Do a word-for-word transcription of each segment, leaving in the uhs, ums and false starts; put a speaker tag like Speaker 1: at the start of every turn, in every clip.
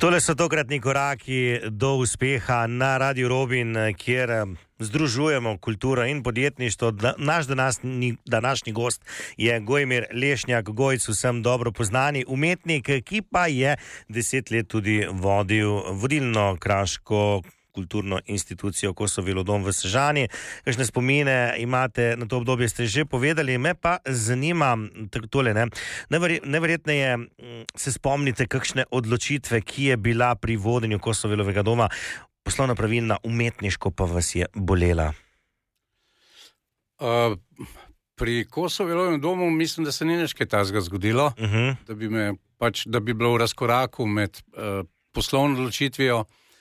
Speaker 1: Tole so tokratni koraki do uspeha na Radiu Robin, kjer združujemo kulturo in podjetništvo. Naš današnji, današnji gost je Gojmir Lešnjak, Gojc, vsem dobro poznani umetnik, ki pa je deset let tudi vodil vodilno kraško kulturno institucijo Kosovo Velodom v Sežani. Kakšne spomine imate na to obdobje, ste že povedali, me pa zanima tole, ne? Neverjetneje se spomnite kakšne odločitve, ki je bila pri vodenju Kosovo Velovega doma poslovno pravilna, umetniško pa vas je bolela?
Speaker 2: Uh, pri Kosovo Velovem domu mislim, da se ni nič kaj takega zgodilo, uh-huh. da bi me pač, da bi bilo v razkoraku med uh, poslovno odločitvijo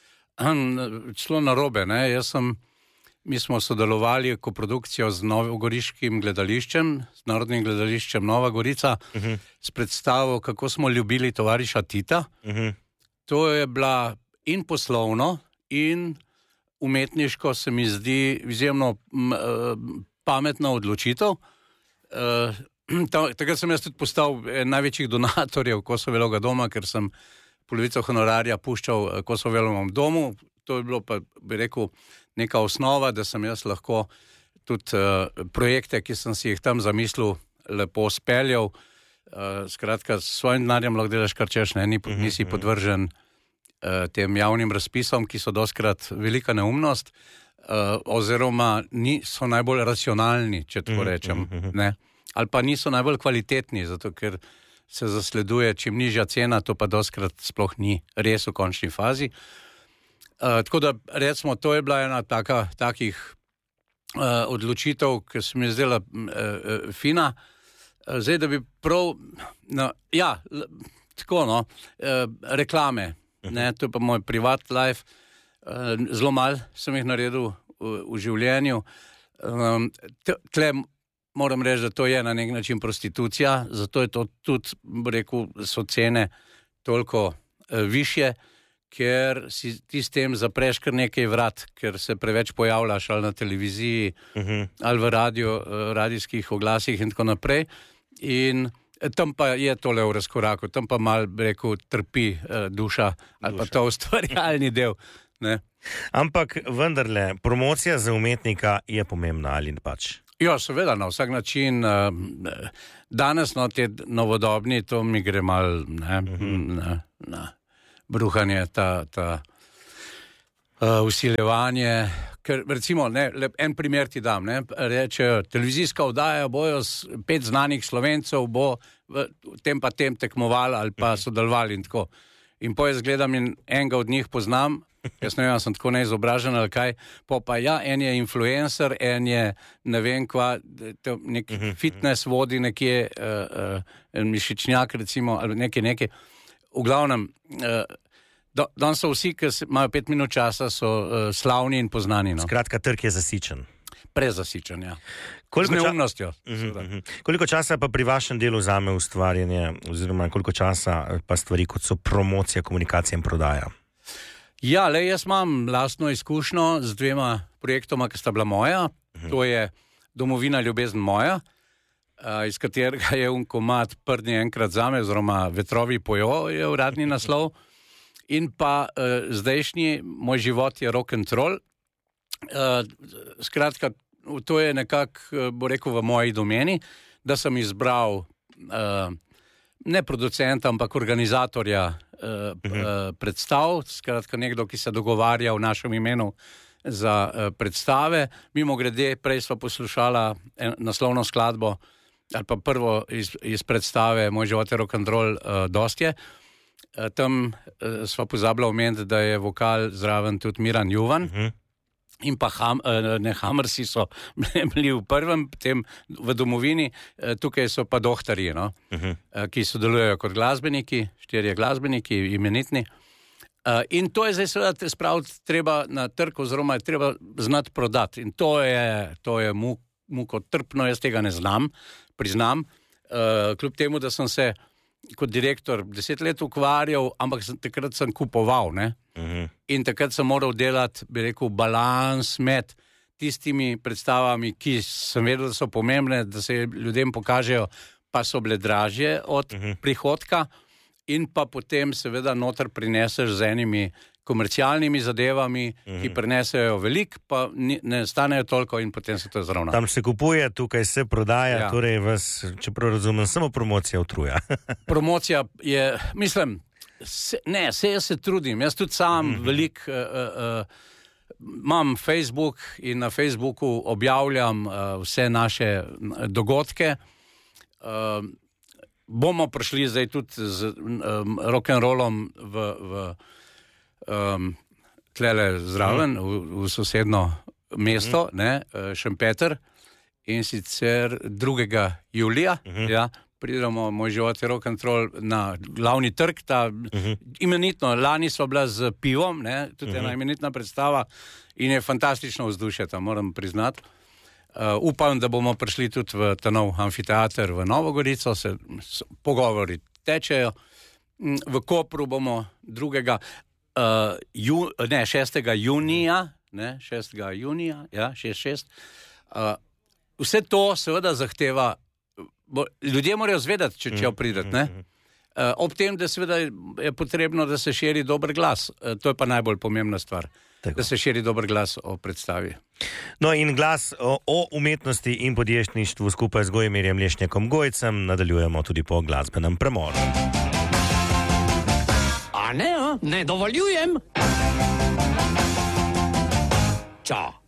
Speaker 2: šlo narobe, ne, jaz sem, mi smo sodelovali koprodukcijo z novogoriškim gledališčem, z Narodnim gledališčem Nova Gorica, uh-huh. s predstavo, kako smo ljubili tovariša Tita. Uh-huh. To je bila in poslovno, in umetniško se mi zdi izjemno m, pametna odločitev. Uh, takrat sem jaz tudi postal največjih donatorjev Kosovo Velovega doma, ker sem polovico honorarja puščal Kosovo Velovem domu. To je bilo pa, bi rekel, neka osnova, da sem jaz lahko tudi uh, projekte, ki sem si jih tam zamislil, lepo speljal. Uh, skratka, s svojim denarjem lahko delaš kar češ, ne, nisi podvržen uh, tem javnim razpisom, ki so dostikrat velika neumnost, uh, oziroma niso najbolj racionalni, če tako rečem, ne. Ali pa niso najbolj kvalitetni, zato ker se zasleduje, čim nižja cena, to pa dostikrat sploh ni res v končni fazi. Uh, tako da, recimo, to je bila ena taka, takih uh, odločitev, ki se mi je zdela uh, uh, fina. Uh, zdaj, da bi prav, no, ja, l, tako, no, uh, reklame, ne, to je pa moj privat life, uh, zelo malo sem jih naredil v, v življenju. Um, tle moram reči, da to je na nek način prostitucija, zato je to tudi, rekel, so cene toliko uh, višje, ker si ti s tem zapreš kar nekaj vrat, ker se preveč pojavljaš ali na televiziji, uh-huh. ali v radio, uh, radijskih oglasih in tako naprej. In tam pa je tole v razkoraku, tam pa malo, rekel, trpi uh, duša, ali duša. Pa to ustvarjalni del, ne.
Speaker 1: Ampak vendarle, promocija za umetnika je pomembna ali pač?
Speaker 2: Ja, seveda, na vsak način. Danes, no, te novodobni, to mi gre mal, ne, uh-huh. na, na bruhanje, ta, ta uh, usiljevanje, ker recimo, ne, en primer ti dam, ne, rečejo, televizijska oddaja bojo s pet znanih Slovencev, bo v tem pa tem tekmovali ali pa sodelovali in tako. In po jaz gledam in enega od njih poznam, jaz ne vem, sem tako neizobražen ali kaj, po pa ja, en je influencer, en je ne vem kva, nek fitness vodi nekje, uh, uh, mišičnjak recimo, ali nekaj, nekaj. V glavnem, uh, dan so vsi, ki imajo pet minut časa, so uh, slavni in poznani. No.
Speaker 1: Skratka, trg je zasičen.
Speaker 2: Prezasičen, ja.
Speaker 1: Koliko
Speaker 2: z neumnostjo.
Speaker 1: Ča... Uh-huh, uh-huh. Koliko časa pa pri vašem delu vzame ustvarjanje, oziroma koliko časa pa stvari, kot so promocija, komunikacija in prodaja?
Speaker 2: Ja, le, jaz imam lastno izkušnjo z dvema projektoma, ki sta bila moja. Uh-huh. To je Domovina ljubezen moja, uh, iz katerega je un komad Prdni enkrat zame, oziroma Vetrovi pojo je uradni naslov. In pa uh, zdajšnji Moj život je rock and roll. Uh, skratka, to je nekako, bo rekel, v moji domeni, da sem izbral uh, ne producenta, ampak organizatorja uh, uh-huh. uh, predstav, skratka nekdo, ki se dogovarja v našem imenu za uh, predstave. Mimo grede, prej sva poslušala en, naslovno skladbo, ali pa prvo iz, iz predstave Moj život je rock and roll, uh, Dostje. Uh, tam uh, sva pozabila omeniti, da je vokal zraven tudi Miran Juvan. Uh-huh. In pa ham, ne, Hammersi so bili v prvem, potem v Domovini, tukaj so pa dohtarji, no, uh-huh. ki sodelujejo kot glasbeniki, štirje glasbeniki, imenitni. In to je zdaj seveda spraviti treba na trg, oziroma je treba znati prodati. In to je, to je mu, muko trpno, jaz tega ne znam, priznam. Kljub temu, da sem se kot direktor deset let ukvarjal, ampak sem, takrat sem kupoval, ne. Uh-huh. In takrat sem moral delati, bi rekel, balans med tistimi predstavami, ki sem vedel, da so pomembne, da se ljudem pokažejo, pa so bile dražje od uh-huh. prihodka, in pa potem seveda noter prineseš z enimi komercialnimi zadevami, mm-hmm. ki prinesejo veliko, pa ni, ne stanejo toliko in potem se to zravna.
Speaker 1: Tam se kupuje, tukaj se prodaja, ja. Torej vas, čeprav razumem, samo promocija utruja.
Speaker 2: Promocija je, mislim, se, ne, se jaz se trudim, jaz tudi sam mm-hmm. veliko uh, uh, imam Facebook in na Facebooku objavljam uh, vse naše dogodke. Uh, bomo prišli zdaj tudi z um, rock'n'rollom v, v Um, tlele zraven, mm. v, v sosedno mesto, mm. ne, Šempeter, in sicer drugega julija, mm-hmm. ja, pridemo moj život je rock'n'roll na glavni trg, ta mm-hmm. imenitno, lani so bila z pivom, ne, tudi mm-hmm. ena imenitna predstava in je fantastično vzdušje tam, moram priznati. Uh, upam, da bomo prišli tudi v ta nov amfiteater v Novo Gorico, se pogovori tečejo. V Kopru bomo drugega Uh, ju, ne, šestega junija, ne, šestega junija, ja, šest šest. Uh, vse to seveda zahteva, bo, ljudje morajo zvedati, če če prideti, ne. Uh, ob tem, da seveda je potrebno, da se širi dober glas. Uh, to je pa najbolj pomembna stvar, Tako. da se širi dober glas o predstavi.
Speaker 1: No in glas o, o umetnosti in podjetništvu skupaj z Gojimirjem Lešnjakom Gojcem nadaljujemo tudi po glasbenem premoru.
Speaker 3: Ne, ne dovoljujem. Čau.